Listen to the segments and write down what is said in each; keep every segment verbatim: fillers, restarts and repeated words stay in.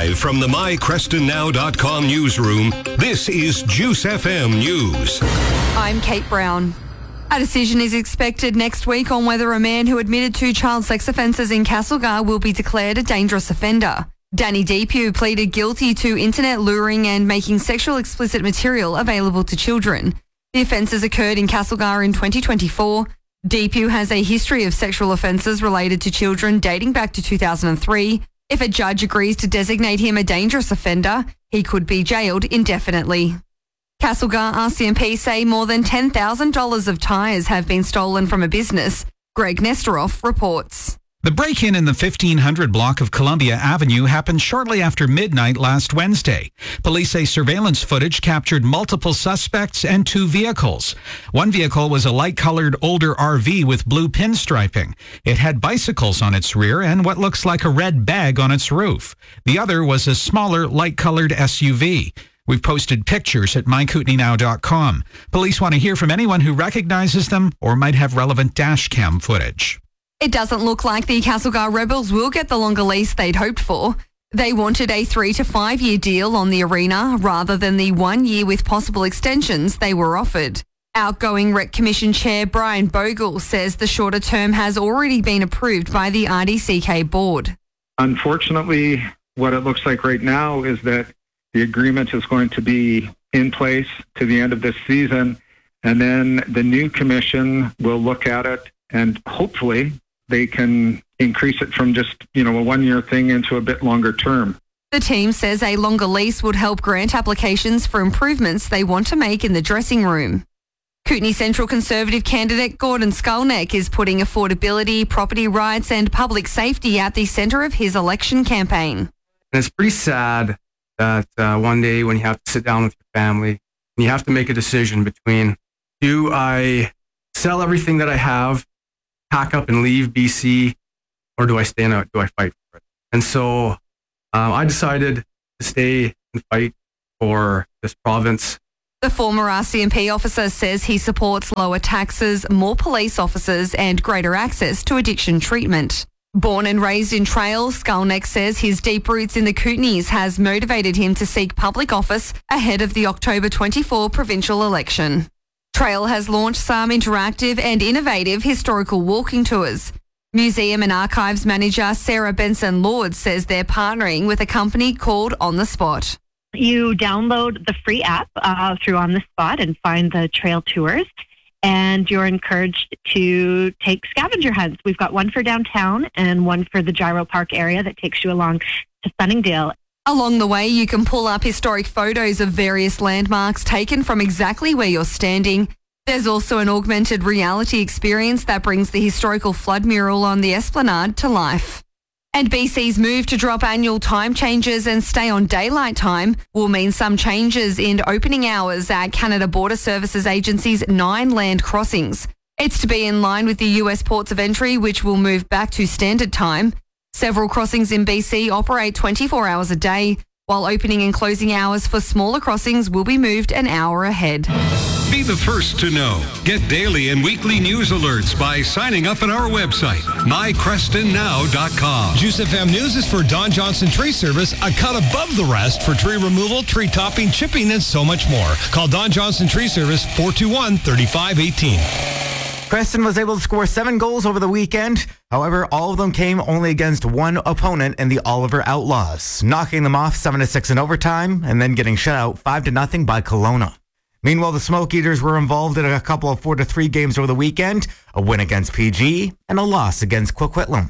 Live from the my creston now dot com newsroom, this is Juice F M News. I'm Kate Brown. A decision is expected next week on whether a man who admitted to child sex offences in Castlegar will be declared a dangerous offender. Danny Depew pleaded guilty to internet luring and making sexual explicit material available to children. The offences occurred in Castlegar in twenty twenty-four. Depew has a history of sexual offences related to children dating back to two thousand three. If a judge agrees to designate him a dangerous offender, he could be jailed indefinitely. Castlegar R C M P say more than ten thousand dollars of tyres have been stolen from a business. Greg Nestoroff reports. The break-in in the fifteen hundred block of Columbia Avenue happened shortly after midnight last Wednesday. Police say surveillance footage captured multiple suspects and two vehicles. One vehicle was a light-colored older R V with blue pinstriping. It had bicycles on its rear and what looks like a red bag on its roof. The other was a smaller, light-colored S U V. We've posted pictures at my kootenai now dot com. Police want to hear from anyone who recognizes them or might have relevant dash cam footage. It doesn't look like the Castlegar Rebels will get the longer lease they'd hoped for. They wanted a three to five year deal on the arena rather than the one year with possible extensions they were offered. Outgoing Rec Commission Chair Brian Bogle says the shorter term has already been approved by the R D C K board. Unfortunately, what it looks like right now is that the agreement is going to be in place to the end of this season, and then the new commission will look at it and hopefully they can increase it from just, you know, a one-year thing into a bit longer term. The team says a longer lease would help grant applications for improvements they want to make in the dressing room. Kootenai Central Conservative candidate Gordon Skulneck is putting affordability, property rights and public safety at the centre of his election campaign. And it's pretty sad that uh, one day when you have to sit down with your family and you have to make a decision between, do I sell everything that I have, pack up and leave B C, or do I stand out? Do I fight for it? And so um, I decided to stay and fight for this province. The former R C M P officer says he supports lower taxes, more police officers and greater access to addiction treatment. Born and raised in Trail, Skulneck says his deep roots in the Kootenays has motivated him to seek public office ahead of the October twenty-fourth provincial election. Trail has launched some interactive and innovative historical walking tours. Museum and Archives manager Sarah Benson-Lord says they're partnering with a company called On The Spot. You download the free app uh, through On The Spot and find the trail tours, and you're encouraged to take scavenger hunts. We've got one for downtown and one for the Gyro Park area that takes you along to Sunningdale. Along the way, you can pull up historic photos of various landmarks taken from exactly where you're standing. There's also an augmented reality experience that brings the historical flood mural on the Esplanade to life. And B C's move to drop annual time changes and stay on daylight time will mean some changes in opening hours at Canada Border Services Agency's nine land crossings. It's to be in line with the U S ports of entry, which will move back to standard time. Several crossings in B C operate twenty-four hours a day, while opening and closing hours for smaller crossings will be moved an hour ahead. Be the first to know. Get daily and weekly news alerts by signing up at our website, my creston now dot com. Juice F M News is for Don Johnson Tree Service, a cut above the rest for tree removal, tree topping, chipping, and so much more. Call Don Johnson Tree Service, four two one, three five one eight. Creston was able to score seven goals over the weekend. However, all of them came only against one opponent in the Oliver Outlaws, knocking them off seven to six in overtime and then getting shut out five to nothing by Kelowna. Meanwhile, the Smoke Eaters were involved in a couple of four to three games over the weekend, a win against P G and a loss against Coquitlam.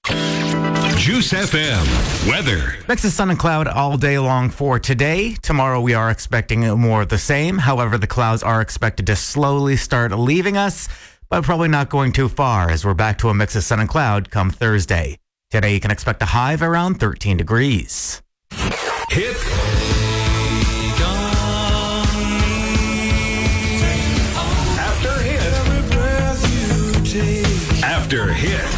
Juice F M weather. Mix of sun and cloud all day long for today. Tomorrow we are expecting more of the same. However, the clouds are expected to slowly start leaving us, but probably not going too far as we're back to a mix of sun and cloud come Thursday. Today you can expect a high of around thirteen degrees. Hit after hit after hit.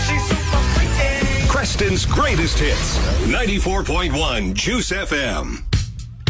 Creston's greatest hits. ninety-four point one Juice F M.